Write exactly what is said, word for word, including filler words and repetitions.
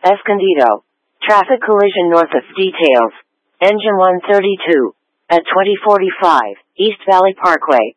Escondido. Traffic collision north of details. Engine one thirty-two. At twenty forty-five, East Valley Parkway.